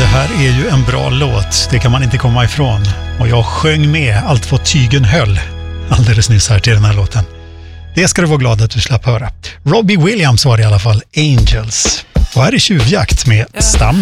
det här är ju en bra låt, det kan man inte komma ifrån. Och jag sjöng med allt vad tygen höll alldeles nyss här till den här låten. Det ska du vara glad att du slapp höra. Robbie Williams var det i alla fall, Angels. Och här är Tjuvjakt med Stam.